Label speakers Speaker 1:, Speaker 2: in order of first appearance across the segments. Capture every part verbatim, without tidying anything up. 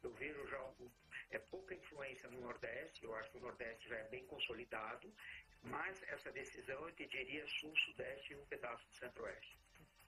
Speaker 1: Eu vejo já um, é, pouca influência no Nordeste, eu acho que o Nordeste já é bem consolidado, mas essa decisão eu te diria Sul, Sudeste e um pedaço do Centro-Oeste.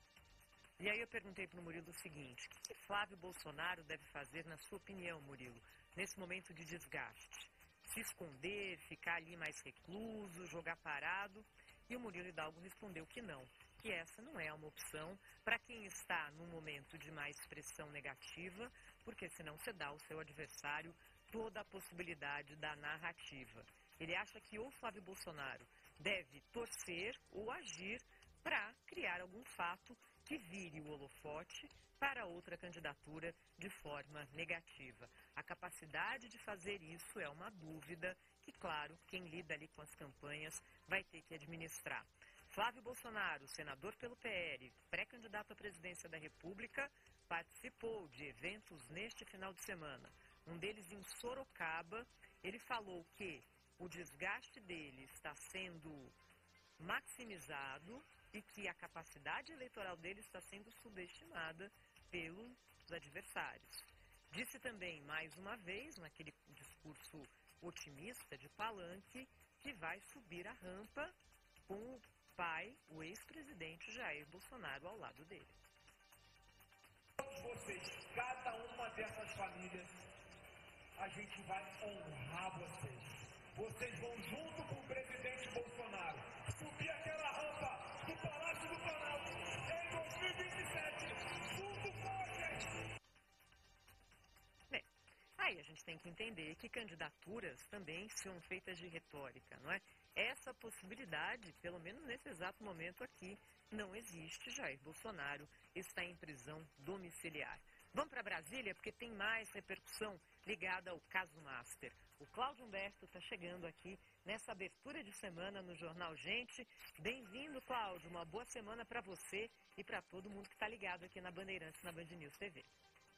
Speaker 2: E aí eu perguntei para o Murilo o seguinte: o que Flávio Bolsonaro deve fazer, na sua opinião, Murilo, nesse momento de desgaste? Se esconder, ficar ali mais recluso, jogar parado? E o Murilo Hidalgo respondeu que não, que essa não é uma opção para quem está num momento de mais pressão negativa, porque senão você dá ao seu adversário toda a possibilidade da narrativa. Ele acha que ou Flávio Bolsonaro deve torcer ou agir para criar algum fato que vire o holofote para outra candidatura de forma negativa. A capacidade de fazer isso é uma dúvida que, claro, quem lida ali com as campanhas vai ter que administrar. Flávio Bolsonaro, senador pelo P L, pré-candidato à presidência da República, participou de eventos neste final de semana. Um deles em Sorocaba. Ele falou que o desgaste dele está sendo maximizado e que a capacidade eleitoral dele está sendo subestimada pelos adversários. Disse também, mais uma vez, naquele discurso otimista de palanque, que vai subir a rampa com o pai, o ex-presidente Jair Bolsonaro, ao lado dele.
Speaker 3: Todos vocês, cada uma dessas famílias, a gente vai honrar vocês. Vocês vão junto com o presidente Bolsonaro subir aquela rampa do Palácio do Planalto em dois mil e vinte e sete, junto com a gente.
Speaker 2: Bem, aí a gente tem que entender que candidaturas também são feitas de retórica, não é? Essa possibilidade, pelo menos nesse exato momento aqui, não existe. Jair Bolsonaro está em prisão domiciliar. Vamos para Brasília, porque tem mais repercussão ligada ao caso Master. O Cláudio Humberto está chegando aqui nessa abertura de semana no Jornal Gente. Bem-vindo, Cláudio. Uma boa semana para você e para todo mundo que está ligado aqui na Bandeirantes, na Band News T V.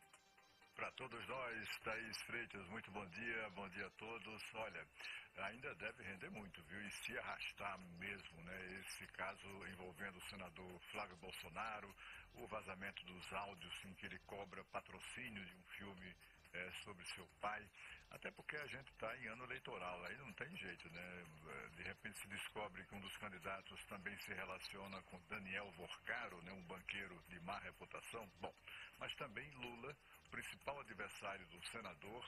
Speaker 4: Para todos nós, Thaís Freitas, muito bom dia, bom dia a todos. Olha, ainda deve render muito, viu? E se arrastar mesmo, né? Esse caso envolvendo o senador Flávio Bolsonaro, o vazamento dos áudios em que ele cobra patrocínio de um filme é, sobre seu pai. Até porque a gente está em ano eleitoral, aí não tem jeito, né? De repente se descobre que um dos candidatos também se relaciona com Daniel Vorcaro, né? Um banqueiro de má reputação. Bom, mas também Lula, principal adversário do senador,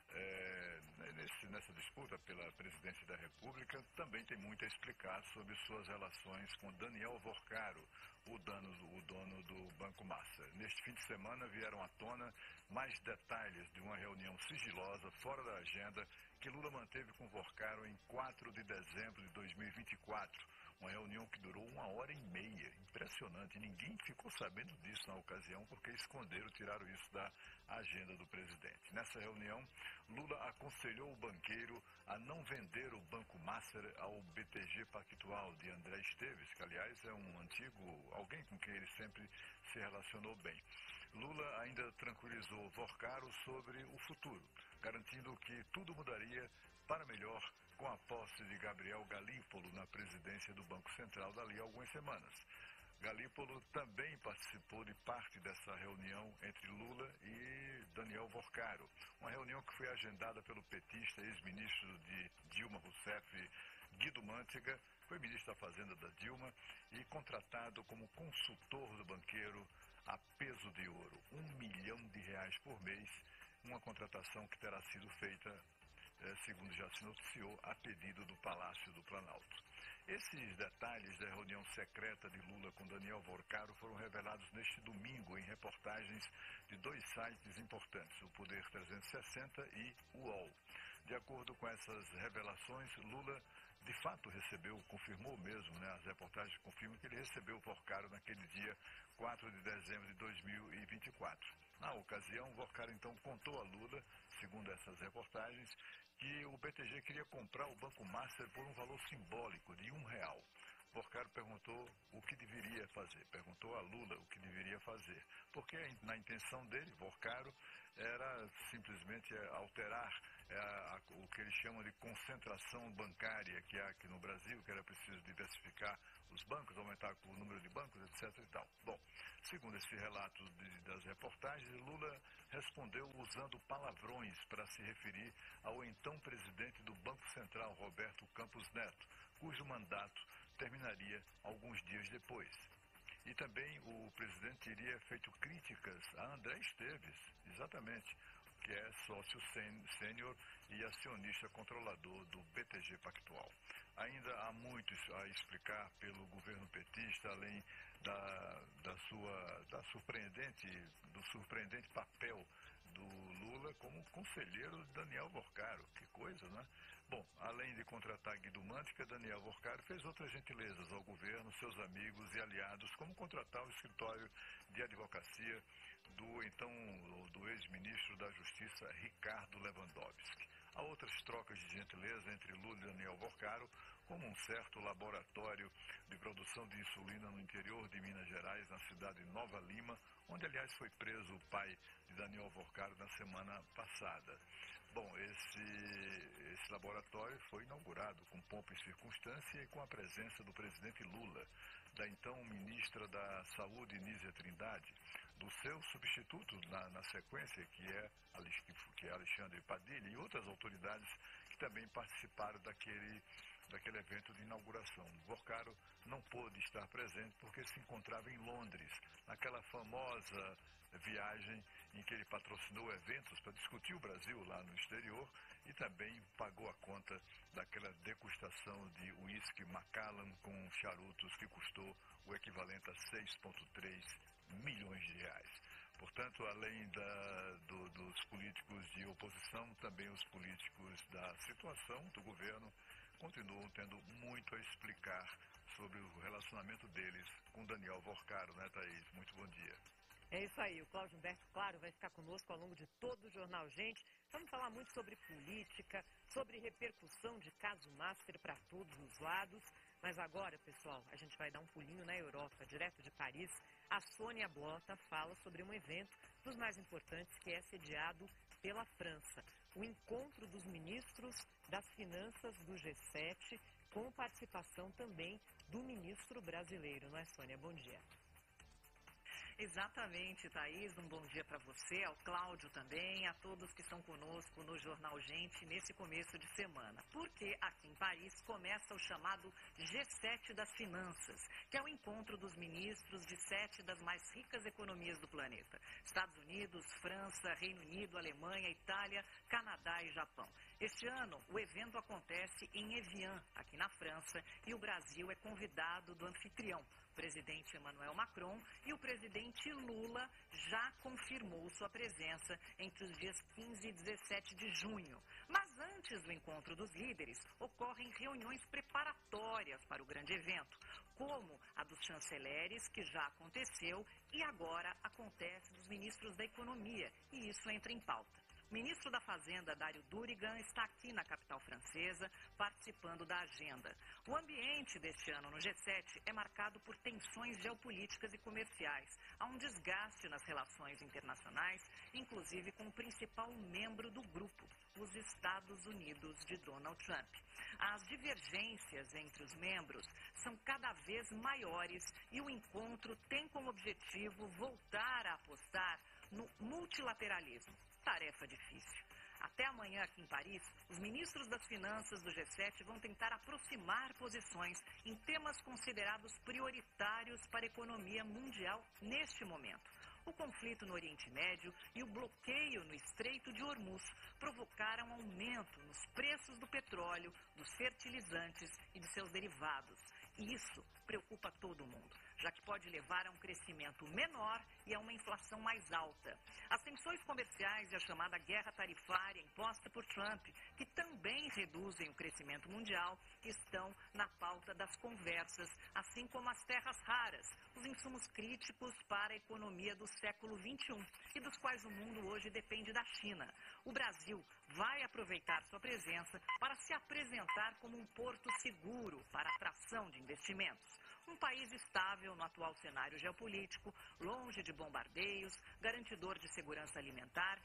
Speaker 4: é, nesse, nessa disputa pela presidência da República, também tem muito a explicar sobre suas relações com Daniel Vorcaro, o dono, o dono do Banco Master. Neste fim de semana vieram à tona mais detalhes de uma reunião sigilosa, fora da agenda, que Lula manteve com Vorcaro em quatro de dezembro de dois mil e vinte e quatro. Uma reunião que durou uma hora e meia. Impressionante. Ninguém ficou sabendo disso na ocasião, porque esconderam, tiraram isso da agenda do presidente. Nessa reunião, Lula aconselhou o banqueiro a não vender o Banco Master ao B T G Pactual de André Esteves, que, aliás, é um antigo, alguém com quem ele sempre se relacionou bem. Lula ainda tranquilizou Vorcaro sobre o futuro, garantindo que tudo mudaria para melhor com a posse de Gabriel Galípolo na presidência do Banco Central dali a algumas semanas. Galípolo também participou de parte dessa reunião entre Lula e Daniel Vorcaro. Uma reunião que foi agendada pelo petista ex-ministro de Dilma Rousseff, Guido Mantega, foi ministro da Fazenda da Dilma e contratado como consultor do banqueiro a peso de ouro, um milhão de reais por mês, uma contratação que terá sido feita, eh, segundo já se noticiou, a pedido do Palácio do Planalto. Esses detalhes da reunião secreta de Lula com Daniel Vorcaro foram revelados neste domingo em reportagens de dois sites importantes, o Poder trezentos e sessenta e o U O L. De acordo com essas revelações, Lula de fato recebeu, confirmou mesmo, né, as reportagens confirmam que ele recebeu Vorcaro naquele dia quatro de dezembro de dois mil e vinte e quatro. Na ocasião, Vorcaro então contou a Lula, segundo essas reportagens, que o B T G queria comprar o Banco Master por um valor simbólico de um real. Vorcaro perguntou o que deveria fazer, perguntou a Lula o que deveria fazer, porque na intenção dele, Vorcaro, era simplesmente alterar é, a, o que eles chamam de concentração bancária que há aqui no Brasil, que era preciso diversificar os bancos, aumentar o número de bancos, etc e tal. Bom, segundo esse relato de, das reportagens, Lula respondeu usando palavrões para se referir ao então presidente do Banco Central, Roberto Campos Neto, cujo mandato terminaria alguns dias depois. E também o presidente teria feito críticas a André Esteves, exatamente, que é sócio sênior e acionista controlador do B T G Pactual. Ainda há muito a explicar pelo governo petista, além da, da sua, da surpreendente, do surpreendente papel do Lula como conselheiro de Daniel Vorcaro. Que coisa, né? Bom, além de contratar Guido Mantega, Daniel Vorcaro fez outras gentilezas ao governo, seus amigos e aliados, como contratar o escritório de advocacia do então do ex-ministro da Justiça, Ricardo Lewandowski. Há outras trocas de gentileza entre Lula e Daniel Vorcaro, como um certo laboratório de produção de insulina no interior de Minas Gerais, na cidade de Nova Lima, onde, aliás, foi preso o pai de Daniel Vorcaro na semana passada. Bom, esse, esse laboratório foi inaugurado com pompa e circunstância e com a presença do presidente Lula, da então ministra da Saúde, Nízia Trindade, do seu substituto na, na sequência, que é, que é Alexandre Padilha, e outras autoridades que também participaram daquele, daquele evento de inauguração. Vorcaro não pôde estar presente porque se encontrava em Londres, naquela famosa viagem em que ele patrocinou eventos para discutir o Brasil lá no exterior e também pagou a conta daquela degustação de uísque Macallan com charutos que custou o equivalente a seis vírgula três milhões de reais. Portanto, além da, do, dos políticos de oposição, também os políticos da situação do governo continuam tendo muito a explicar sobre o relacionamento deles com Daniel Vorcaro, né, Thaís? Muito bom dia.
Speaker 2: É isso aí, o Cláudio Humberto, claro, vai ficar conosco ao longo de todo o Jornal Gente. Vamos falar muito sobre política, sobre repercussão de caso Master para todos os lados. Mas agora, pessoal, a gente vai dar um pulinho na Europa, direto de Paris. A Sônia Blota fala sobre um evento dos mais importantes que é sediado pela França. O encontro dos ministros das finanças do G sete, com participação também do ministro brasileiro. Não é, Sônia? Bom dia.
Speaker 5: Exatamente, Thaís, um bom dia para você, ao Cláudio também, a todos que estão conosco no Jornal Gente nesse começo de semana. Porque aqui em Paris começa o chamado G sete das Finanças, que é o encontro dos ministros de sete das mais ricas economias do planeta. Estados Unidos, França, Reino Unido, Alemanha, Itália, Canadá e Japão. Este ano, o evento acontece em Evian, aqui na França, e o Brasil é convidado do anfitrião. O presidente Emmanuel Macron e o presidente Lula já confirmou sua presença entre os dias quinze e dezessete de junho. Mas antes do encontro dos líderes, ocorrem reuniões preparatórias para o grande evento, como a dos chanceleres, que já aconteceu, e agora acontece dos ministros da Economia, e isso entra em pauta. O ministro da Fazenda, Dário Durigan, está aqui na capital francesa, participando da agenda. O ambiente deste ano no G sete é marcado por tensões geopolíticas e comerciais. Há um desgaste nas relações internacionais, inclusive com o principal membro do grupo, os Estados Unidos de Donald Trump. As divergências entre os membros são cada vez maiores e o encontro tem como objetivo voltar a apostar no multilateralismo. Tarefa difícil. Até amanhã aqui em Paris, os ministros das finanças do G sete vão tentar aproximar posições em temas considerados prioritários para a economia mundial neste momento. O conflito no Oriente Médio e o bloqueio no Estreito de Hormuz provocaram aumento nos preços do petróleo, dos fertilizantes e de seus derivados. E isso preocupa todo mundo, já que pode levar a um crescimento menor e a uma inflação mais alta. As tensões comerciais e a chamada guerra tarifária imposta por Trump, que também reduzem o crescimento mundial, estão na pauta das conversas, assim como as terras raras, os insumos críticos para a economia do século vinte e um e dos quais o mundo hoje depende da China. O Brasil vai aproveitar sua presença para se apresentar como um porto seguro para a atração de investimentos. Um país estável no atual cenário geopolítico, longe de bombardeios, garantidor de segurança alimentar e com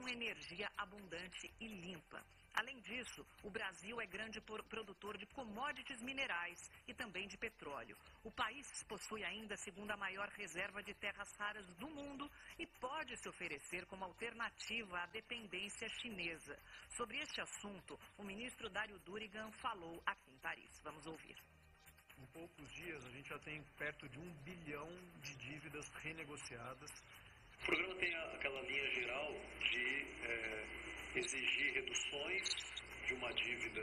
Speaker 5: energia abundante e limpa. Além disso, o Brasil é grande produtor de commodities minerais e também de petróleo. O país possui ainda a segunda maior reserva de terras raras do mundo e pode se oferecer como alternativa à dependência chinesa. Sobre este assunto, o ministro Dário Durigan falou aqui em Paris. Vamos ouvir.
Speaker 6: Em poucos dias, a gente já tem perto de um bilhão de dívidas renegociadas.
Speaker 7: O programa tem aquela linha geral de é, exigir reduções de uma dívida.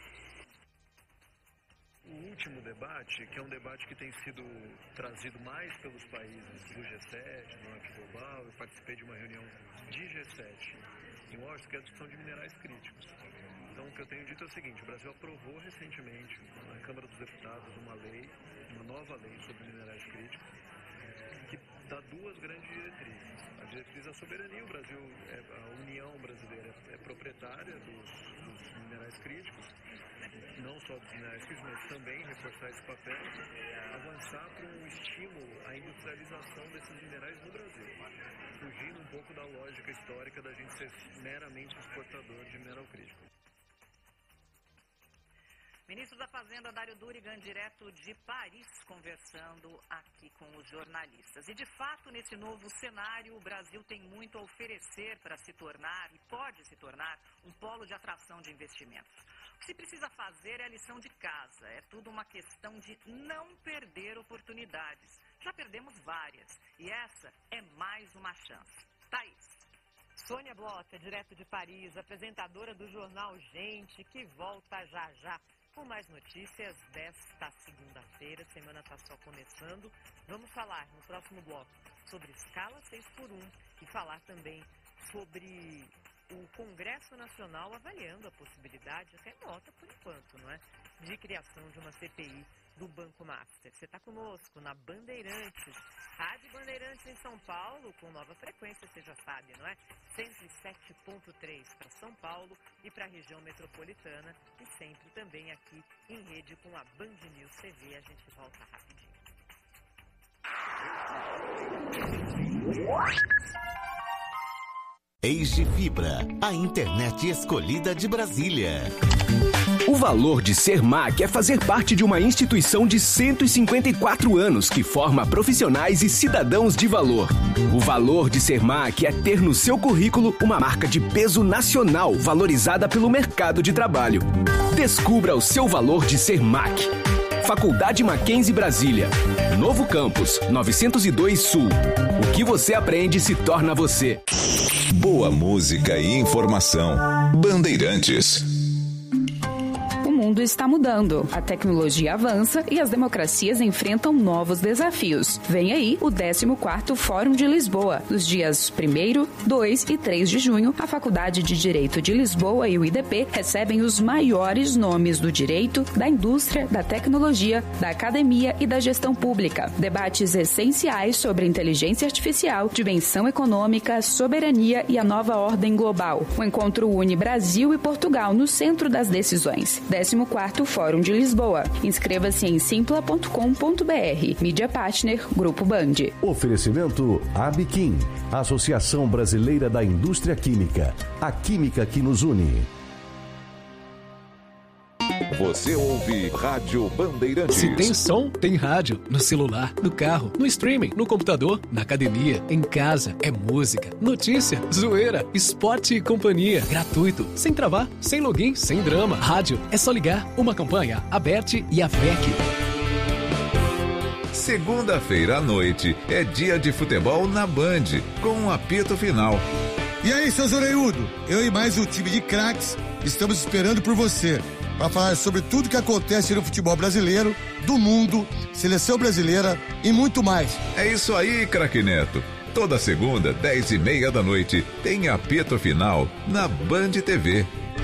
Speaker 6: O último debate, que é um debate que tem sido trazido mais pelos países do G sete, no Norte Global, eu participei de uma reunião de G sete em Washington, que é a discussão de minerais críticos. Então, o que eu tenho dito é o seguinte: o Brasil aprovou recentemente na Câmara dos Deputados uma lei, uma nova lei sobre minerais críticos, que dá duas grandes diretrizes. A diretriz da soberania: o Brasil, é, a União Brasileira é proprietária dos, dos minerais críticos, não só dos minerais críticos, mas também reforçar esse papel, avançar para um estímulo à industrialização desses minerais no Brasil, fugindo um pouco da lógica histórica da gente ser meramente exportador de mineral crítico.
Speaker 5: Ministro da Fazenda, Dário Durigan, direto de Paris, conversando aqui com os jornalistas. E, de fato, nesse novo cenário, o Brasil tem muito a oferecer para se tornar, e pode se tornar, um polo de atração de investimentos. O que se precisa fazer é a lição de casa. É tudo uma questão de não perder oportunidades. Já perdemos várias, e essa é mais uma chance. Thaís.
Speaker 2: Sônia Blota, direto de Paris, apresentadora do jornal Gente, que volta já já com mais notícias desta segunda-feira. A semana está só começando. Vamos falar no próximo bloco sobre escala seis por um e falar também sobre o Congresso Nacional avaliando a possibilidade, remota por enquanto, não é, de criação de uma C P I do Banco Master. Você está conosco na Bandeirantes, Rádio Bandeirantes em São Paulo, com nova frequência, você já sabe, não é? cento e sete ponto três para São Paulo e para a região metropolitana, e sempre também aqui em rede com a Band News T V. A gente volta rapidinho.
Speaker 8: Age Fibra, a internet escolhida de Brasília.
Speaker 9: O valor de ser M A C é fazer parte de uma instituição de cento e cinquenta e quatro anos que forma profissionais e cidadãos de valor. O valor de ser M A C é ter no seu currículo uma marca de peso nacional valorizada pelo mercado de trabalho. Descubra o seu valor de ser M A C. Faculdade Mackenzie Brasília. Novo Campus, novecentos e dois Sul. O que você aprende se torna você.
Speaker 10: Boa música e informação. Bandeirantes.
Speaker 11: O mundo está mudando, a tecnologia avança e as democracias enfrentam novos desafios. Vem aí o décimo quarto Fórum de Lisboa. Nos dias primeiro, dois e três de junho, a Faculdade de Direito de Lisboa e o I D P recebem os maiores nomes do direito, da indústria, da tecnologia, da academia e da gestão pública. Debates essenciais sobre inteligência artificial, dimensão econômica, soberania e a nova ordem global. O encontro une Brasil e Portugal no centro das decisões. décimo quarto Fórum de Lisboa. Inscreva-se em simpla ponto com ponto br. Mídia Partner, Grupo Band.
Speaker 12: Oferecimento Abiquim, Associação Brasileira da Indústria Química. A química que nos une.
Speaker 10: Você ouve Rádio Bandeirantes.
Speaker 13: Se tem som, tem rádio. No celular, no carro, no streaming, no computador, na academia, em casa. É música, notícia, zoeira, esporte e companhia. Gratuito, sem travar, sem login, sem drama. Rádio, é só ligar. Uma campanha, a B E R T e a V E C.
Speaker 10: Segunda-feira à noite é dia de futebol na Band, com um apito final.
Speaker 14: E aí, seus orelhudos? Eu e mais o time de craques estamos esperando por você para falar sobre tudo que acontece no futebol brasileiro, do mundo, seleção brasileira e muito mais.
Speaker 10: É isso aí, craque Neto. Toda segunda, dez e meia da noite, tem apito final na Band T V.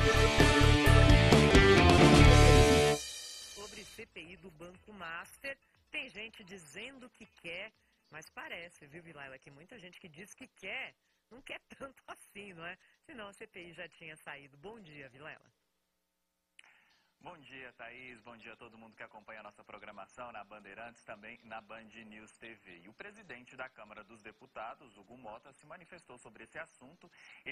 Speaker 2: Sobre C P I do Banco Master, tem gente dizendo que quer, mas parece, viu, Vilela, que muita gente que diz que quer, não quer tanto assim, não é? Senão a C P I já tinha saído. Bom dia, Vilela.
Speaker 15: Bom dia, Thaís. Bom dia a todo mundo que acompanha a nossa programação na Bandeirantes, também na Band News T V. E o presidente da Câmara dos Deputados, Hugo Mota, se manifestou sobre esse assunto. Ele disse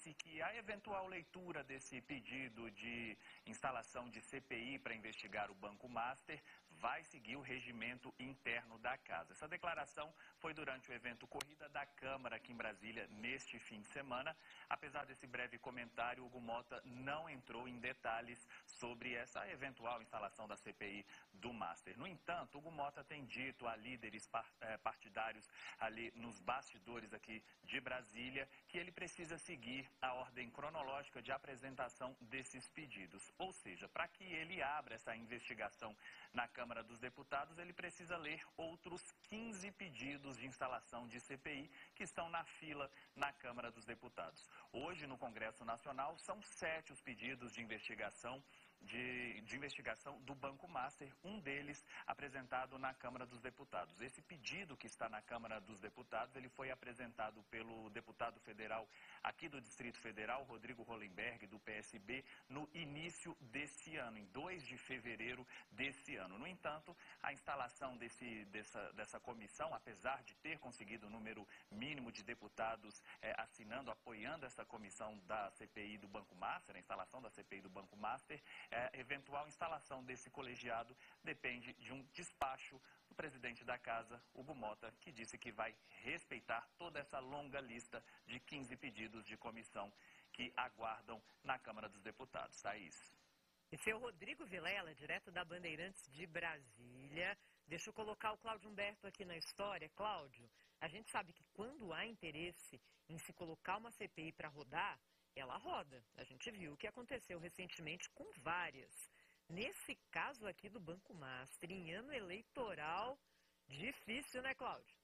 Speaker 15: disse que a eventual leitura desse pedido de instalação de C P I para investigar o Banco Master vai seguir o regimento interno da casa. Essa declaração foi durante o evento Corrida da Câmara aqui em Brasília neste fim de semana. Apesar desse breve comentário, Hugo Mota não entrou em detalhes sobre essa eventual instalação da C P I do Master. No entanto, Hugo Mota tem dito a líderes partidários ali nos bastidores aqui de Brasília que ele precisa seguir a ordem cronológica de apresentação desses pedidos. Ou seja, para que ele abra essa investigação na Câmara dos Deputados, ele precisa ler outros quinze pedidos de instalação de C P I que estão na fila na Câmara dos Deputados. Hoje, no Congresso Nacional, são sete os pedidos de investigação De, de investigação do Banco Master, um deles apresentado na Câmara dos Deputados. Esse pedido que está na Câmara dos Deputados, ele foi apresentado pelo deputado federal aqui do Distrito Federal, Rodrigo Hollenberg, do P S B, no início desse ano, em dois de fevereiro desse ano. No entanto, a instalação desse, dessa, dessa comissão, apesar de ter conseguido o número mínimo de deputados eh, assinando, apoiando essa comissão da C P I do Banco Master, a instalação da C P I do Banco Master, A eventual instalação desse colegiado depende de um despacho do presidente da casa, Hugo Mota, que disse que vai respeitar toda essa longa lista de quinze pedidos de comissão que aguardam na Câmara dos Deputados. Thaís.
Speaker 2: Esse é o Rodrigo Vilela, direto da Bandeirantes de Brasília. Deixa eu colocar o Cláudio Humberto aqui na história. Cláudio, a gente sabe que quando há interesse em se colocar uma C P I para rodar, ela roda. A gente viu o que aconteceu recentemente com várias. Nesse caso aqui do Banco Master, em ano eleitoral, difícil, né, Cláudio?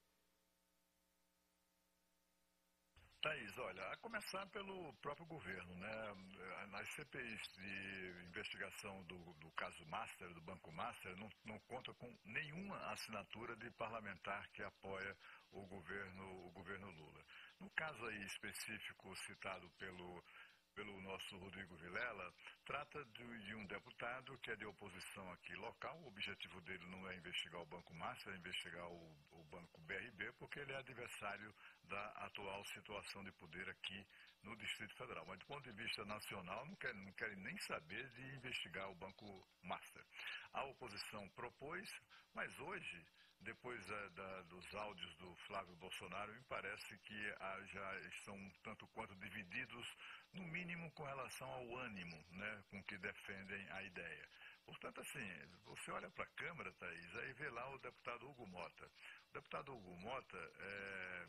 Speaker 4: Thaís, olha, a começar pelo próprio governo, né? Nas C P Is de investigação do, do caso Master, do Banco Master, não, não conta com nenhuma assinatura de parlamentar que apoia o governo, o governo Lula. No caso aí específico citado pelo, pelo nosso Rodrigo Vilela, trata de, de um deputado que é de oposição aqui local. O objetivo dele não é investigar o Banco Master, é investigar o, o Banco B R B, porque ele é adversário da atual situação de poder aqui no Distrito Federal. Mas do ponto de vista nacional, não querem, não querem nem saber de investigar o Banco Master. A oposição propôs, mas hoje, depois é, da, dos áudios do Flávio Bolsonaro, me parece que ah, já estão tanto quanto divididos, no mínimo com relação ao ânimo, né, com que defendem a ideia. Portanto, assim, você olha para a Câmara, Thaís, aí vê lá o deputado Hugo Mota. O deputado Hugo Mota é,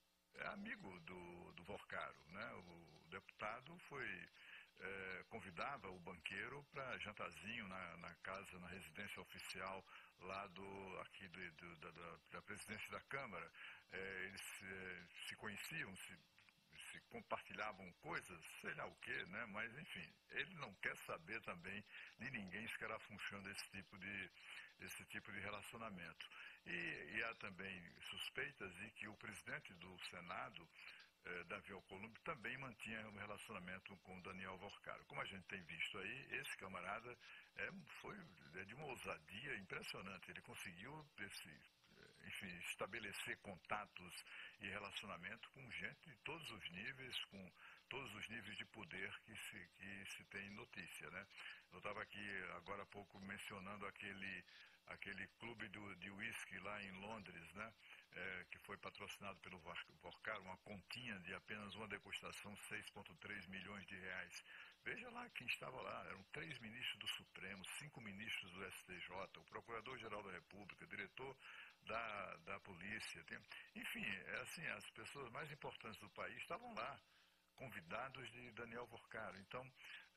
Speaker 4: é amigo do, do Vorcaro, né? O deputado foi... É, convidava o banqueiro para jantarzinho na, na casa, na residência oficial lá do, aqui do, do, da, da, da presidência da Câmara. É, eles se, se conheciam, se, se compartilhavam coisas, sei lá o quê, né? Mas enfim, ele não quer saber também de ninguém, isso que era a função desse tipo de, desse tipo de relacionamento. E, e há também suspeitas de que o presidente do Senado, Davi Alcolumbre, também mantinha um relacionamento com Daniel Vorcaro. Como a gente tem visto aí, esse camarada é, foi é de uma ousadia impressionante. Ele conseguiu esse, enfim, estabelecer contatos e relacionamento com gente de todos os níveis, com todos os níveis de poder que se, que se tem notícia, né? Eu estava aqui agora há pouco mencionando aquele, aquele clube do, de uísque lá em Londres, né? É, que foi patrocinado pelo Vorcaro, uma continha de apenas uma degustação, seis vírgula três milhões de reais. Veja lá quem estava lá, eram três ministros do Supremo, cinco ministros do S T J, o Procurador-Geral da República, diretor da, da Polícia. Tem, enfim, é assim, as pessoas mais importantes do país estavam lá, convidados de Daniel Vorcaro. Então,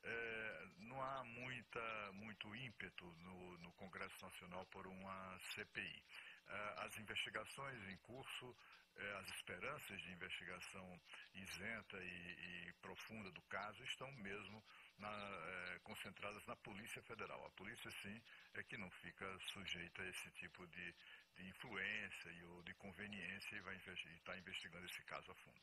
Speaker 4: é, não há muita, muito ímpeto no, no Congresso Nacional por uma C P I. As investigações em curso, as esperanças de investigação isenta e, e profunda do caso estão mesmo na, é, concentradas na Polícia Federal. A polícia, sim, é que não fica sujeita a esse tipo de, de influência e, ou de conveniência e vai estar investigando esse caso a fundo.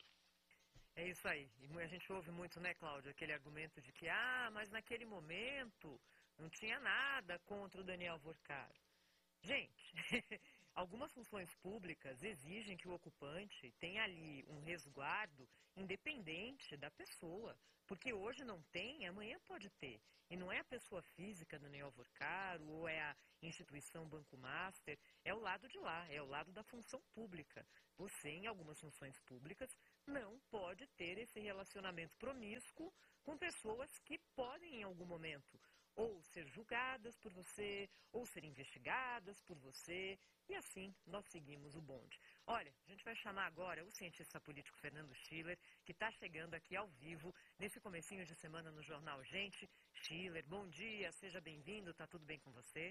Speaker 2: É isso aí. E a gente ouve muito, né, Cláudio, aquele argumento de que, ah, mas naquele momento não tinha nada contra o Daniel Vorcaro. Gente... Algumas funções públicas exigem que o ocupante tenha ali um resguardo independente da pessoa, porque hoje não tem, amanhã pode ter. E não é a pessoa física do Neo Avocaro ou é a instituição Banco Master, é o lado de lá, é o lado da função pública. Você, em algumas funções públicas, não pode ter esse relacionamento promíscuo com pessoas que podem, em algum momento, ou ser julgadas por você, ou ser investigadas por você, e assim nós seguimos o bonde. Olha, a gente vai chamar agora o cientista político Fernando Schiller, que está chegando aqui ao vivo, nesse comecinho de semana no Jornal Gente. Schiller, bom dia, seja bem-vindo, tá tudo bem com você?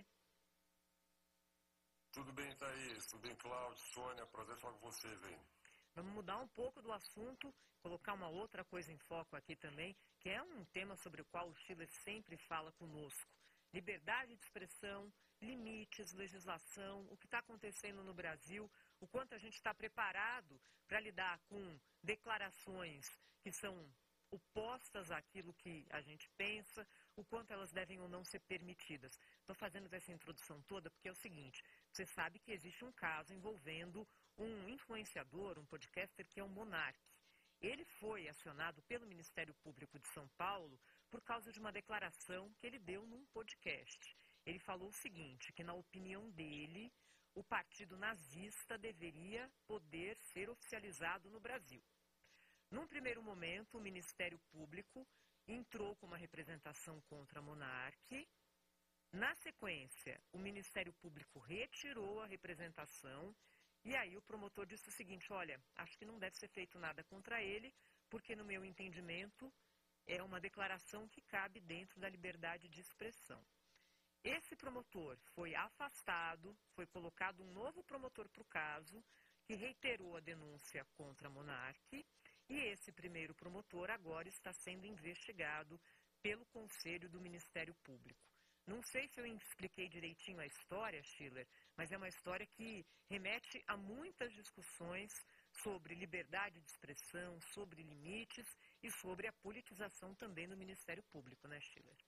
Speaker 16: Tudo bem, Thaís, tudo bem, Cláudio, Sônia, prazer falar com vocês aí.
Speaker 2: Vamos mudar um pouco do assunto, colocar uma outra coisa em foco aqui também, que é um tema sobre o qual o Schiller sempre fala conosco. Liberdade de expressão, limites, legislação, o que está acontecendo no Brasil, o quanto a gente está preparado para lidar com declarações que são opostas àquilo que a gente pensa, o quanto elas devem ou não ser permitidas. Estou fazendo essa introdução toda porque é o seguinte, você sabe que existe um caso envolvendo um influenciador, um podcaster que é o Monark. Ele foi acionado pelo Ministério Público de São Paulo por causa de uma declaração que ele deu num podcast. Ele falou o seguinte, que na opinião dele, o partido nazista deveria poder ser oficializado no Brasil. Num primeiro momento, o Ministério Público entrou com uma representação contra a Monark. Na sequência, o Ministério Público retirou a representação e aí o promotor disse o seguinte, olha, acho que não deve ser feito nada contra ele, porque no meu entendimento é uma declaração que cabe dentro da liberdade de expressão. Esse promotor foi afastado, foi colocado um novo promotor para o caso, que reiterou a denúncia contra a Monark, e esse primeiro promotor agora está sendo investigado pelo Conselho do Ministério Público. Não sei se eu expliquei direitinho a história, Schiller, mas é uma história que remete a muitas discussões sobre liberdade de expressão, sobre limites e sobre a politização também no Ministério Público, né, Schiller?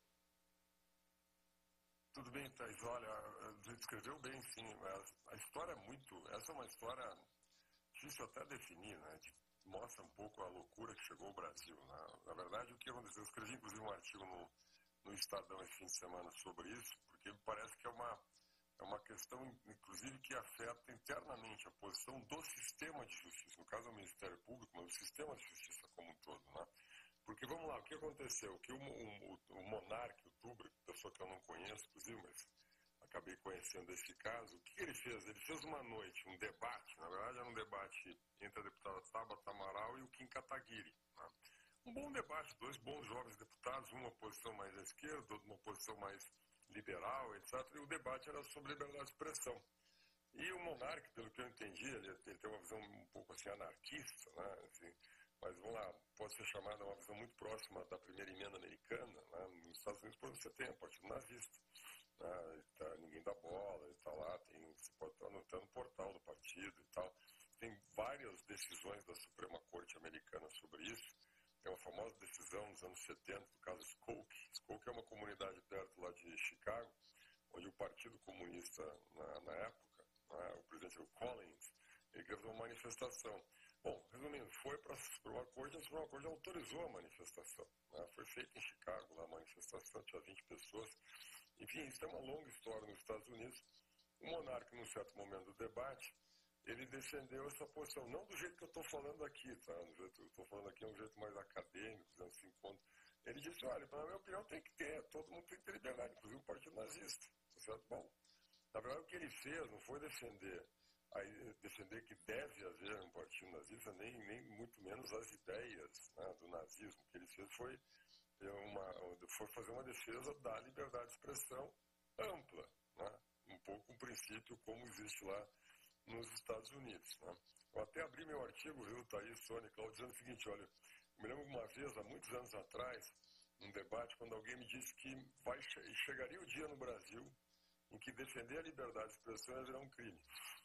Speaker 16: Tudo bem, Thais. Olha, você descreveu bem, sim. A, a história é muito... Essa é uma história difícil até definir, né? De, mostra um pouco a loucura que chegou ao Brasil. Né? Na verdade, o que aconteceu? Eu escrevi, inclusive, um artigo no, no Estadão esse fim de semana sobre isso, porque me parece que é uma, é uma questão, inclusive, que afeta internamente a posição do sistema de justiça. No caso, o Ministério Público, mas o sistema de justiça como um todo, né? Porque, vamos lá, o que aconteceu? Que o, o, o Monark, o Tubre, pessoa que eu não conheço, inclusive, mas acabei conhecendo esse caso, o que ele fez? Ele fez uma noite, um debate, na verdade era um debate entre a deputada Tabata Amaral e o Kim Kataguiri. Né? Um bom debate, dois bons jovens deputados, uma posição mais à esquerda, outra uma posição mais liberal, etcétera. E o debate era sobre liberdade de expressão. E o Monark, pelo que eu entendi, ele, ele tem uma visão um pouco assim anarquista, né? Assim, mas vamos lá, pode ser chamada uma visão muito próxima da primeira emenda americana. Né? Nos Estados Unidos, por exemplo, você tem o partido nazista. Né? Tá, ninguém dá bola, está lá, tem, você pode estar no, tá no portal do partido e tal. Tem várias decisões da Suprema Corte americana sobre isso. Tem uma famosa decisão nos anos setenta, do caso Skokie. Skokie é uma comunidade perto lá de Chicago, onde o Partido Comunista, na, na época, né, o presidente Collins, ele queria fazer uma manifestação. Bom, resumindo, foi para a Suprema Corte, a Suprema Corte autorizou a manifestação. Né? Foi feita em Chicago, lá a manifestação, tinha vinte pessoas. Enfim, isso é uma longa história nos Estados Unidos. O Monark, num certo momento do debate, ele defendeu essa posição, não do jeito que eu estou falando aqui, tá? Do jeito que eu estou falando aqui é um jeito mais acadêmico, dizendo assim, quando... Ele disse, olha, na minha opinião tem que ter, todo mundo tem que ter liberdade, inclusive o partido nazista, tá certo? Bom, na verdade o que ele fez não foi defender, aí, defender que deve haver um partido nazista, nem, nem muito menos as ideias, né, do nazismo. O que ele fez foi, uma, foi fazer uma defesa da liberdade de expressão ampla, né? Um pouco um princípio como existe lá nos Estados Unidos. Né? Eu até abri meu artigo, viu, Thaís, Sônia, Cláudio, dizendo o seguinte, olha, eu me lembro uma vez, há muitos anos atrás, num debate, quando alguém me disse que vai, chegaria o dia no Brasil em que defender a liberdade de expressão ia virar um crime.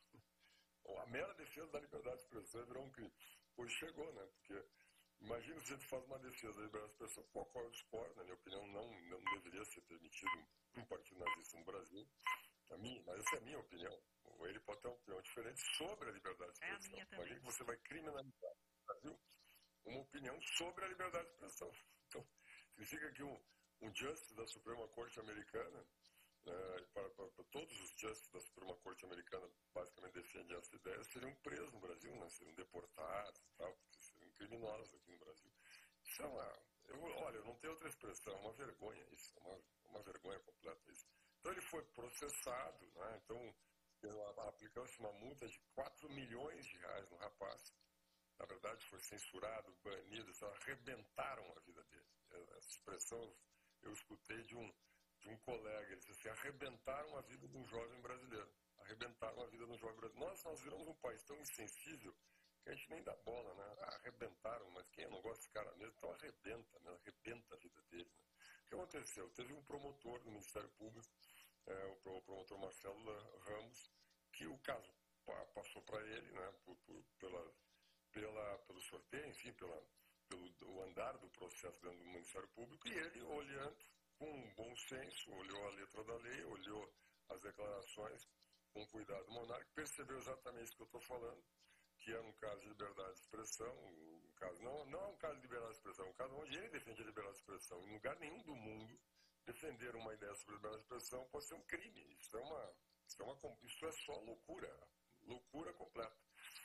Speaker 16: Bom, a mera defesa da liberdade de expressão ia virar um crime. Pois chegou, né? Porque imagina se a gente faz uma defesa da liberdade de expressão, com a qual eu discordo, na minha opinião, não, não deveria ser permitido um partido nazista no Brasil. A minha, mas essa é a minha opinião. Ele pode ter uma opinião diferente sobre a liberdade de expressão.
Speaker 5: É a minha também.
Speaker 16: Imagina que você vai criminalizar no Brasil uma opinião sobre a liberdade de expressão. Então, significa que um, um justice da Suprema Corte Americana, é, para, para, para todos os justices da Suprema Corte Americana basicamente defendem essa ideia, seriam presos no Brasil, né? Seriam deportados e tal, porque seriam criminosos aqui no Brasil. Isso é uma... Eu, olha, eu não tenho outra expressão, é uma vergonha isso, é uma, uma vergonha completa isso. Então ele foi processado, né? Então aplicou-se uma multa de quatro milhões de reais no rapaz. Na verdade foi censurado, banido, só arrebentaram a vida dele. Essa expressão eu escutei de um, de um colega, ele disse assim, arrebentaram a vida de um jovem brasileiro. Arrebentaram a vida de um jovem brasileiro. Nós, nós viramos um país tão insensível que a gente nem dá bola, né? Ah, arrebentaram, mas quem não gosta desse cara mesmo, então arrebenta, né? Arrebenta a vida dele, né? O que aconteceu? Teve um promotor do Ministério Público, é, o promotor Marcelo Ramos, que o caso passou para ele, né? Por, por, pela, pela, pelo sorteio, enfim, pela, pelo o andar do processo dentro do Ministério Público, e ele, olhando com bom senso, olhou a letra da lei, olhou as declarações com cuidado monárquico, percebeu exatamente o que eu estou falando, que é um caso de liberdade de expressão, um caso, não, não é um caso de liberdade de expressão, é um caso onde ele defende a liberdade de expressão. Em lugar nenhum do mundo, defender uma ideia sobre liberdade de expressão pode ser um crime. Isso é, uma, isso é, uma, isso é só loucura, loucura completa.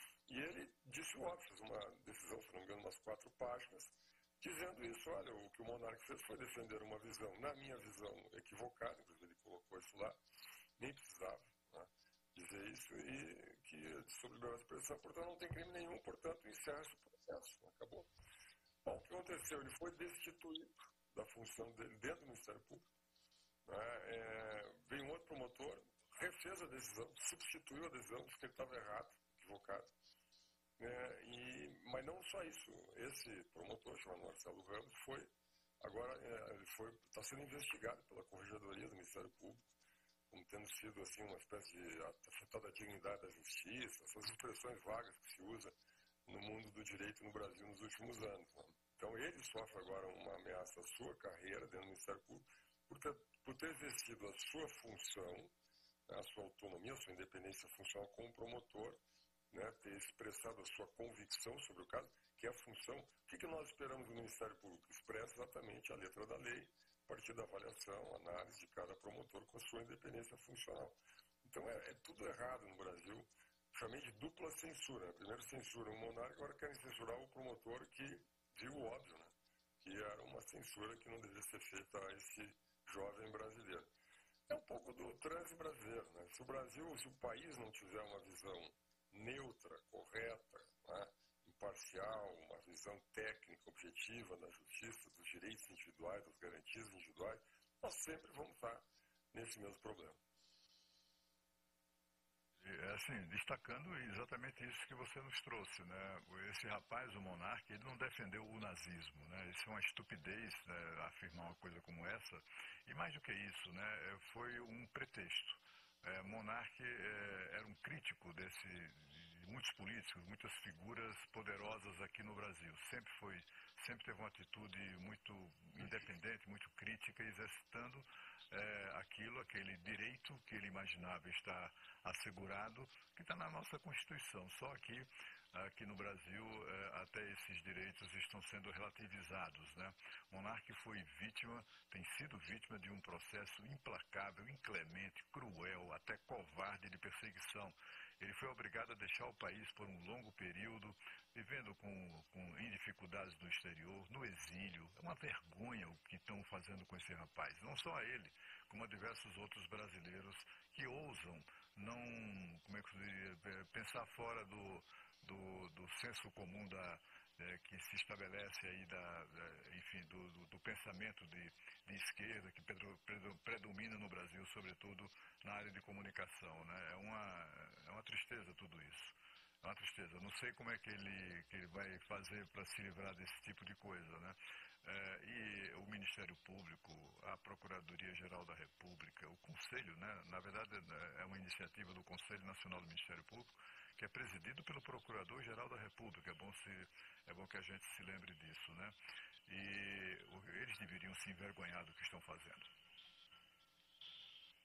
Speaker 16: E ele disse o óbvio, fez uma decisão, se não me engano, umas quatro páginas, dizendo isso, olha, o que o monarca fez foi defender uma visão, na minha visão, equivocada, inclusive ele colocou isso lá, nem precisava, né, dizer isso, e que sobre liberdade de expressão, portanto não tem crime nenhum, portanto encerra-se o processo, acabou. Bom, o que aconteceu? Ele foi destituído da função dele dentro do Ministério Público, né, é, veio um outro promotor, refez a decisão, substituiu a decisão, disse que ele estava errado, equivocado. É, e, mas não só isso, esse promotor, chamado Marcelo Ramos, foi, agora é, ele foi, está sendo investigado pela Corregedoria do Ministério Público, como tendo sido assim, uma espécie de afetada a dignidade da justiça, essas expressões vagas que se usa no mundo do direito no Brasil nos últimos anos. Né? Então ele sofre agora uma ameaça à sua carreira dentro do Ministério Público por ter, por ter exercido a sua função, a sua autonomia, a sua independência funcional como promotor, né, ter expressado a sua convicção sobre o caso, que é a função. O que, que nós esperamos do Ministério Público? Expressa exatamente a letra da lei, a partir da avaliação, análise de cada promotor com a sua independência funcional. Então é, é tudo errado no Brasil. Chamei de dupla censura. Primeiro censuram o monarca, agora querem censurar o promotor que viu o óbvio, né, que era uma censura que não deveria ser feita a esse jovem brasileiro. É um pouco do trânsito brasileiro. Né? Se o Brasil, se o país não tiver uma visão neutra, correta, né, imparcial, uma visão técnica, objetiva da justiça, dos direitos individuais, das garantias individuais, nós sempre vamos estar nesse mesmo problema.
Speaker 4: É assim, destacando exatamente isso que você nos trouxe, né? Esse rapaz, o monarca, ele não defendeu o nazismo, né? Isso é uma estupidez, né, afirmar uma coisa como essa. E mais do que isso, né, foi um pretexto. É, Monarque é, era um crítico desse, de muitos políticos, muitas figuras poderosas aqui no Brasil. Sempre foi, sempre teve uma atitude muito independente, muito crítica, exercitando é, aquilo, aquele direito que ele imaginava estar assegurado, que está na nossa Constituição. Só que aqui no Brasil é, até esses direitos estão sendo relativizados, né? Monarque foi vítima, tem sido vítima de um processo implacável, inclemente, cruel, até covarde de perseguição. Ele foi obrigado a deixar o país por um longo período, vivendo com, com em dificuldades no exterior, no exílio. É uma vergonha o que estão fazendo com esse rapaz. Não só a ele, como a diversos outros brasileiros que ousam não, como é que se diz, pensar fora do, do, do senso comum da, é, que se estabelece aí, da, da, enfim, do, do, do pensamento de, de esquerda que predomina no Brasil, sobretudo na área de comunicação, né? É uma, é uma tristeza tudo isso. É uma tristeza. Não sei como é que ele, que ele vai fazer para se livrar desse tipo de coisa, né? É, e o Ministério Público, a Procuradoria-Geral da República, o Conselho, né? Na verdade é uma iniciativa do Conselho Nacional do Ministério Público, que é presidido pelo Procurador-Geral da República. É bom, se, é bom que a gente se lembre disso, né? E eles deveriam se envergonhar do que estão fazendo.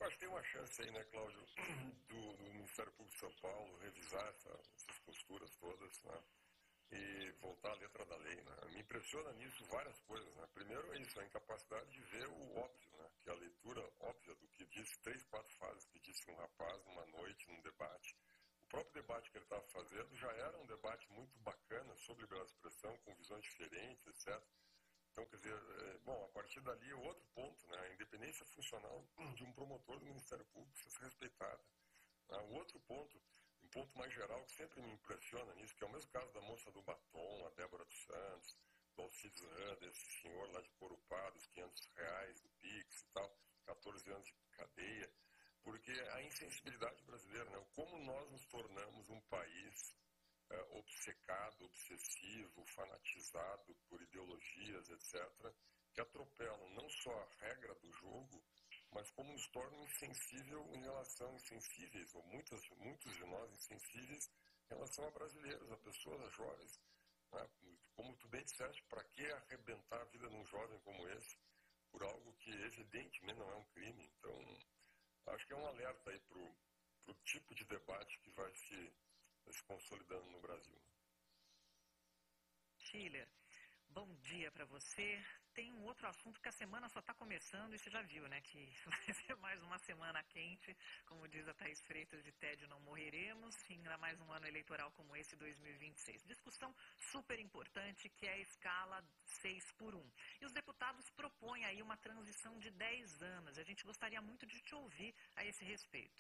Speaker 16: acho que tem uma chance aí, né, Cláudio, do, do Ministério Público de São Paulo revisar essa, essas posturas todas, né? E voltar à letra da lei, né? Me impressiona nisso várias coisas, né? Primeiro é isso, a incapacidade de ver o óbvio, né? Que é a leitura óbvia do que disse, três, quatro frases que disse um rapaz numa noite, num debate. O próprio debate que ele estava fazendo já era um debate muito bacana sobre liberdade de expressão, com visões diferentes, etcétera. Então, quer dizer, é, bom, a partir dali é outro ponto, né? A independência funcional de um promotor do Ministério Público precisa ser respeitada. Né? O outro ponto, um ponto mais geral que sempre me impressiona nisso, que é o mesmo caso da moça do batom, a Débora dos Santos, do Alcides Randa, esse senhor lá de Corupá, dos quinhentos reais, do Pix e tal, catorze anos de cadeia, porque a insensibilidade brasileira, né? Como nós nos tornamos um país é, obcecado, obsessivo, fanatizado por ideologias, etcétera, que atropelam não só a regra do jogo, mas como nos tornam insensível em relação, insensíveis, ou muitas, muitos de nós insensíveis em relação a brasileiros, a pessoas, a jovens. Né? Como tu bem disseste, para que arrebentar a vida de um jovem como esse por algo que evidentemente não é um crime? Então, acho que é um alerta aí para o tipo de debate que vai se, se consolidando no Brasil.
Speaker 5: Schiller, bom dia para você. Tem um outro assunto que a semana só está começando e você já viu, né? Que vai ser mais uma semana quente, como diz a Thaís Freitas, de tédio não morreremos, ainda mais um ano eleitoral como esse, dois mil e vinte e seis. Discussão super importante, que é a escala seis por um. E os deputados propõem aí uma transição de dez anos. A gente gostaria muito de te ouvir a esse respeito.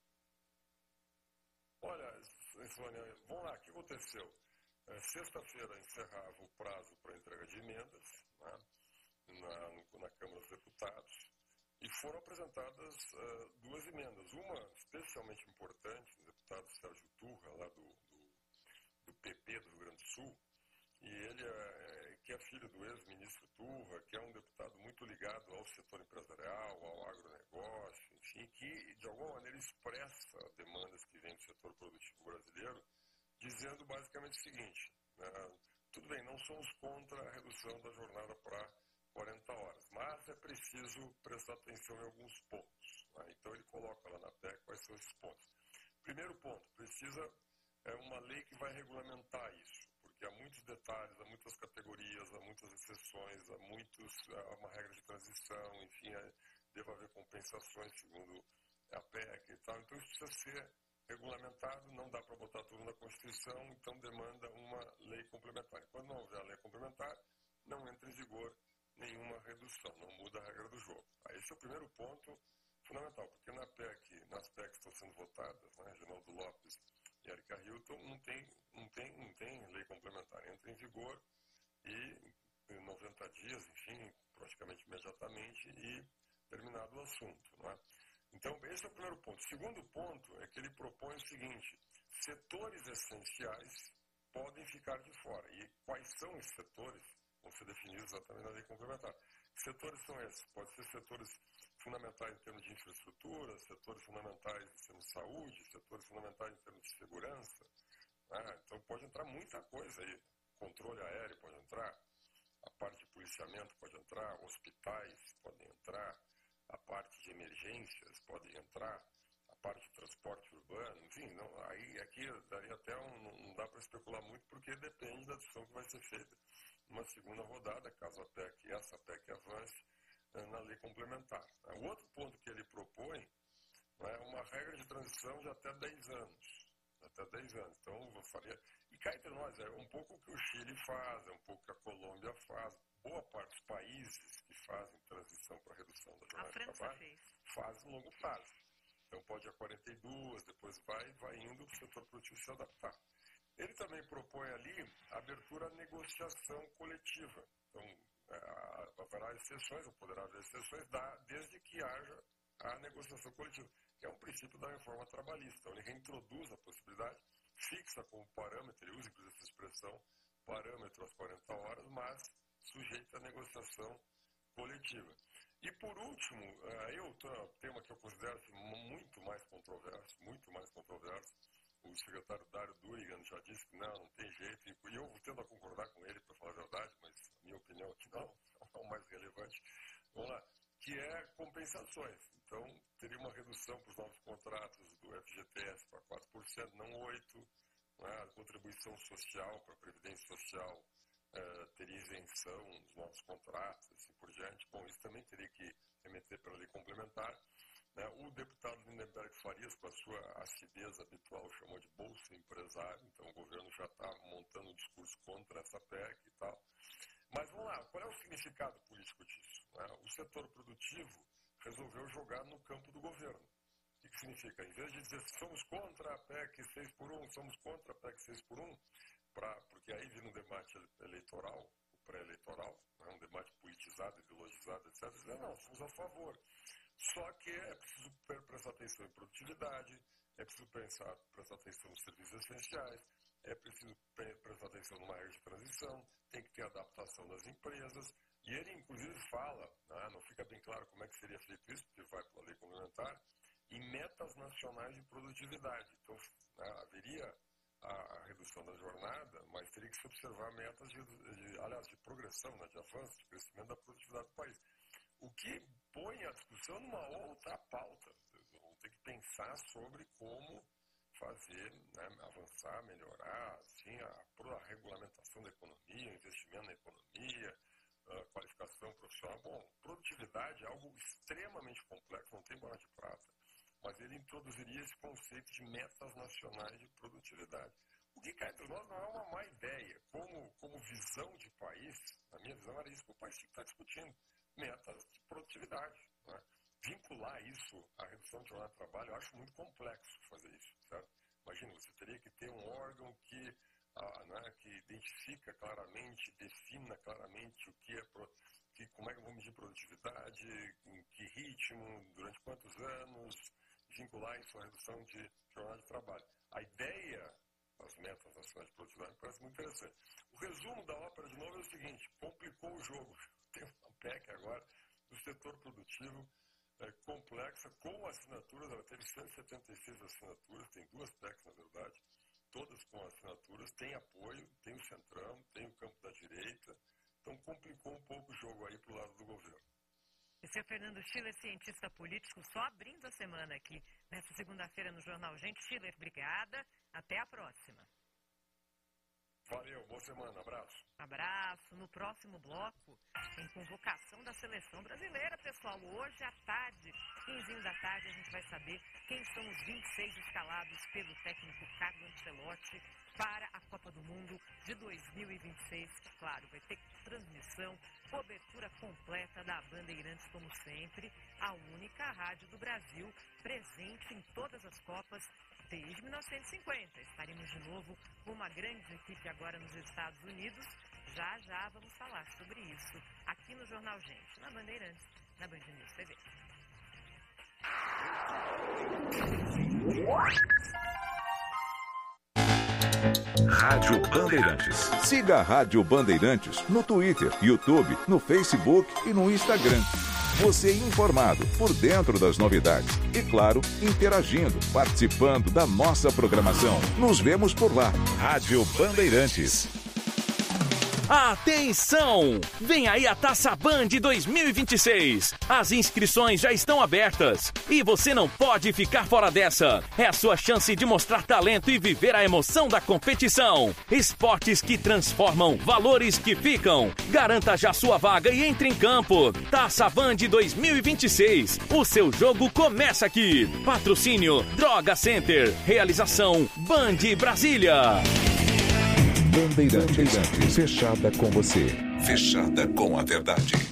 Speaker 16: Olha, Sônia, vamos lá, o que aconteceu? É, sexta-feira encerrava o prazo para entrega de emendas, né? Na, no, na Câmara dos Deputados, e foram apresentadas uh, duas emendas. Uma especialmente importante, do deputado Sérgio Turra, lá do, do, do P P do Rio Grande do Sul, e ele é, que é filho do ex-ministro Turra, que é um deputado muito ligado ao setor empresarial, ao agronegócio, enfim, que de alguma maneira expressa demandas que vêm do setor produtivo brasileiro, dizendo basicamente o seguinte, né, tudo bem, não somos contra a redução da jornada para quarenta horas, mas é preciso prestar atenção em alguns pontos. Né? Então ele coloca lá na P E C quais são esses pontos. Primeiro ponto, precisa é uma lei que vai regulamentar isso, porque há muitos detalhes, há muitas categorias, há muitas exceções, há, muitos, há uma regra de transição, enfim, é, deve haver compensações segundo a P E C e tal. Então isso precisa ser regulamentado, não dá para botar tudo na Constituição, então demanda uma lei complementar. Quando não houver a lei complementar, não entra em vigor nenhuma redução, não muda a regra do jogo. Aí esse é o primeiro ponto fundamental, porque na P E C, nas P E Cs que estão sendo votadas, né, Reginaldo Lopes e Erika Hilton, não tem, não, tem, não tem lei complementar, entra em vigor e em noventa dias, enfim, praticamente imediatamente, e terminado o assunto. Não é? Então, esse é o primeiro ponto. O segundo ponto é que ele propõe o seguinte, setores essenciais podem ficar de fora. E quais são esses setores? Vão ser definidos exatamente na lei complementar. Que setores são esses? Podem ser setores fundamentais em termos de infraestrutura, setores fundamentais em termos de saúde, setores fundamentais em termos de segurança. Né? Então, pode entrar muita coisa aí. Controle aéreo pode entrar, a parte de policiamento pode entrar, hospitais podem entrar, a parte de emergências pode entrar, a parte de transporte urbano, enfim, não, aí aqui daria até um, não dá para especular muito, porque depende da discussão que vai ser feita numa segunda rodada, caso a P E C, essa P E C avance na lei complementar. O outro ponto que ele propõe é uma regra de transição de até dez anos. Até dez anos. Então, eu faria... E cá entre nós, é um pouco o que o Chile faz, é um pouco o que a Colômbia faz. Boa parte dos países que fazem transição para redução da jornada de trabalho
Speaker 5: fez.
Speaker 16: fazem longo prazo. Então, pode ir a quarenta e duas, depois vai, vai indo para o setor produtivo se adaptar. Ele também propõe ali a abertura à negociação coletiva. Então, haverá exceções, ou poderá haver exceções, desde que haja a negociação coletiva, que é um princípio da reforma trabalhista. Então, ele reintroduz a possibilidade, fixa como parâmetro, ele usa inclusive essa expressão, parâmetro às quarenta horas, mas sujeito à negociação coletiva. E por último, eu tenho um tema que eu considero muito mais controverso, muito mais controverso. O secretário Dário Durigan já disse que não, não tem jeito, e eu tendo a concordar com ele, para falar a verdade, mas a minha opinião aqui não, é o mais relevante. Vamos lá, que é compensações. Então, teria uma redução para os novos contratos do F G T S para quatro por cento, não oito por cento. Né? A contribuição social para a Previdência Social uh, teria isenção nos novos contratos, assim por diante. Bom, isso também teria que remeter para a lei complementar. Né? O deputado Lindenberg Farias, com a sua acidez habitual, chamou de bolsa empresário. Então, o governo já está montando um discurso contra essa P E C e tal. Mas vamos lá, qual é o significado político disso? Né? O setor produtivo resolveu jogar no campo do governo. O que significa? Em vez de dizer somos contra a P E C seis por um, somos contra a P E C seis por um, pra, porque aí vira um debate eleitoral, o pré-eleitoral, né? Um debate politizado, ideologizado, etcétera. Dizer, não, somos a favor. Só que é preciso prestar atenção em produtividade, é preciso pensar, prestar atenção nos serviços essenciais, é preciso prestar atenção numa área de transição, tem que ter adaptação das empresas. E ele, inclusive, fala, né, não fica bem claro como é que seria feito isso, porque vai pela lei complementar, em metas nacionais de produtividade. Então, né, haveria a, a redução da jornada, mas teria que se observar metas, de, de, aliás, de progressão, né, de avanço, de crescimento da produtividade do país. O que põe a discussão numa outra pauta. Vamos ter que pensar sobre como fazer, né, avançar, melhorar, assim, a, a regulamentação da economia, investimento na economia, a qualificação profissional. Bom, produtividade é algo extremamente complexo, não tem bola de prata, mas ele introduziria esse conceito de metas nacionais de produtividade. O que cai entre nós não é uma má ideia. Como, como visão de país, na minha visão, era isso que o país tinha que estar discutindo. Metas de produtividade. Né? Vincular isso à redução de jornada de trabalho, eu acho muito complexo fazer isso, certo? Imagina, você teria que ter um órgão que, ah, né, que identifica claramente, defina claramente o que é, pro, que, como é que vamos medir produtividade, em que ritmo, durante quantos anos, vincular isso à redução de jornada de trabalho. A ideia das metas nacionais de produtividade me parece muito interessante. O resumo da ópera, de novo, é o seguinte: complicou o jogo. Tem uma P E C agora do setor produtivo é, complexa, com assinaturas. Ela teve cento e setenta e seis assinaturas, tem duas P E Cs, na verdade, todas com assinaturas, tem apoio, tem o Centrão, tem o campo da direita. Então complicou um pouco o jogo aí para o lado do governo.
Speaker 2: Esse é o Fernando Schiller, cientista político, só abrindo a semana aqui, nessa segunda-feira no Jornal Gente. Schiller, obrigada. Até a próxima.
Speaker 16: Valeu, boa semana, abraço.
Speaker 2: Abraço. No próximo bloco, tem convocação da seleção brasileira, pessoal. Hoje à tarde, quinze da tarde, a gente vai saber quem são os vinte e seis escalados pelo técnico Carlo Ancelotti para a Copa do Mundo de dois mil e vinte e seis. Claro, vai ter transmissão, cobertura completa da Bandeirantes, como sempre, a única rádio do Brasil presente em todas as Copas desde mil novecentos e cinquenta. Estaremos de novo com uma grande equipe agora nos Estados Unidos. Já, já vamos falar sobre isso aqui no Jornal Gente, na Bandeirantes, na Band News T V.
Speaker 10: Rádio Bandeirantes. Siga a Rádio Bandeirantes no Twitter, YouTube, no Facebook e no Instagram. Você informado, por dentro das novidades e, claro, interagindo, participando da nossa programação. Nos vemos por lá. Rádio Bandeirantes.
Speaker 17: Atenção! Vem aí a Taça Band dois mil e vinte e seis. As inscrições já estão abertas e você não pode ficar fora dessa. É a sua chance de mostrar talento e viver a emoção da competição. Esportes que transformam, valores que ficam. Garanta já sua vaga e entre em campo. Taça Band dois mil e vinte e seis. O seu jogo começa aqui. Patrocínio Droga Center. Realização Band Brasília.
Speaker 10: Bandeirantes, fechada com você, fechada com a verdade.